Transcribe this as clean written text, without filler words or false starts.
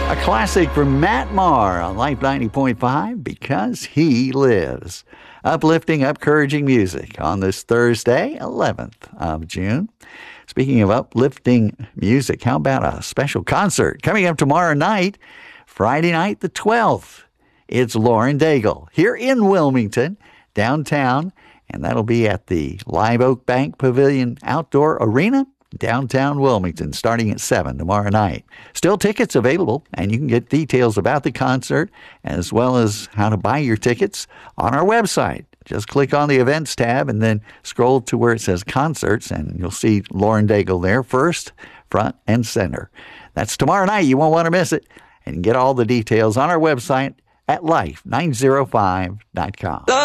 A classic from Matt Maher on Life 90.5, Because He Lives. Uplifting, encouraging music on this Thursday, 11th of June. Speaking of uplifting music, how about a special concert coming up tomorrow night, Friday night the 12th? It's Lauren Daigle here in Wilmington, downtown, and that'll be at the Live Oak Bank Pavilion Outdoor Arena, downtown Wilmington, starting at 7 tomorrow night. Still tickets available, and you can get details about the concert as well as how to buy your tickets on our website. Just click on the events tab and then scroll to where it says concerts, and you'll see Lauren Daigle there first, front, and center. That's tomorrow night. You won't want to miss it. And get all the details on our website at life905.com.